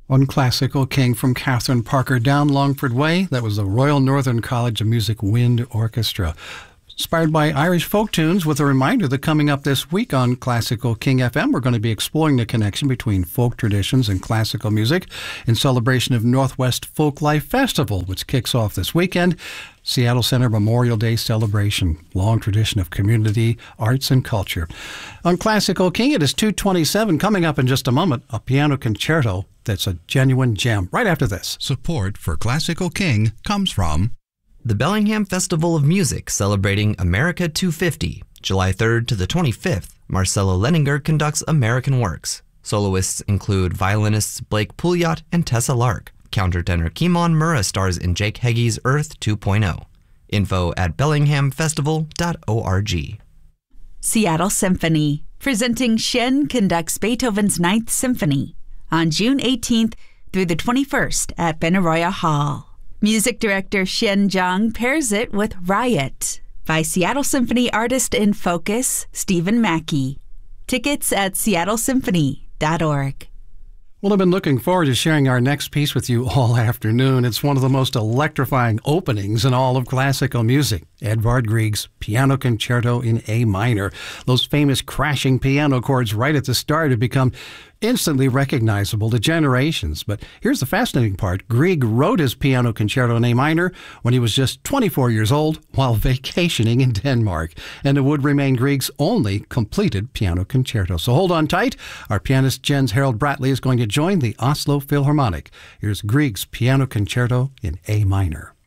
One classical king from Catherine Parker down Longford Way. That was the Royal Northern College of Music Wind Orchestra. Inspired by Irish folk tunes, with a reminder that coming up this week on Classical King FM, we're going to be exploring the connection between folk traditions and classical music in celebration of Northwest Folk Life Festival, which kicks off this weekend. Seattle Center Memorial Day celebration, long tradition of community, arts, and culture. On Classical King, it is 2:27. Coming up in just a moment, a piano concerto that's a genuine gem. Right after this. Support for Classical King comes from the Bellingham Festival of Music, celebrating America 250. July 3rd to the 25th, Marcelo Leninger conducts American Works. Soloists include violinists Blake Pouliot and Tessa Lark. Countertenor Kimon Murrah stars in Jake Heggie's Earth 2.0. Info at bellinghamfestival.org. Seattle Symphony, presenting Shen conducts Beethoven's Ninth Symphony on June 18th through the 21st at Benaroya Hall. Music director Shen Zhang pairs it with Riot by Seattle Symphony artist in focus Stephen Mackey. Tickets at seattlesymphony.org. Well, I've been looking forward to sharing our next piece with you all afternoon. It's one of the most electrifying openings in all of classical music. Edvard Grieg's Piano Concerto in A minor. Those famous crashing piano chords right at the start have become instantly recognizable to generations. But here's the fascinating part. Grieg wrote his Piano Concerto in A minor when he was just 24 years old while vacationing in Denmark. And it would remain Grieg's only completed piano concerto. So hold on tight. Our pianist Jens Harold Bratley is going to join the Oslo Philharmonic. Here's Grieg's Piano Concerto in A minor.